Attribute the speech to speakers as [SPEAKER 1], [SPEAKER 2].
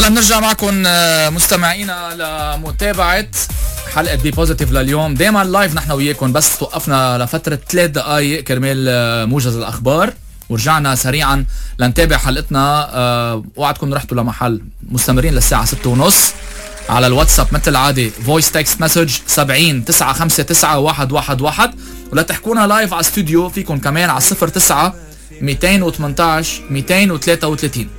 [SPEAKER 1] هلا بنرجع معكم مستمعينا لمتابعة حلقة بي بوزيتيف لليوم. دايما لايف نحن وياكم، بس توقفنا لفترة 3 دقايق كرمال موجز الأخبار ورجعنا سريعا لنتابع حلقتنا. وعدكم رحتوا لمحل، مستمرين للساعة 6:30 على الواتساب مثل العادي، فويس تكست مسج 70 959 111. ولا تحكونا لايف على استوديو فيكم كمان على 09 218 233.